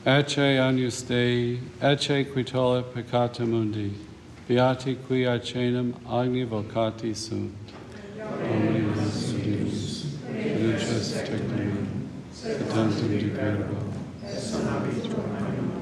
Ecce agnus Dei, ecce qui tollit peccata mundi, beati qui acenum agni vocati sunt. Domini nos Deus, fiducia tecum, et tantum dicere, et son habituum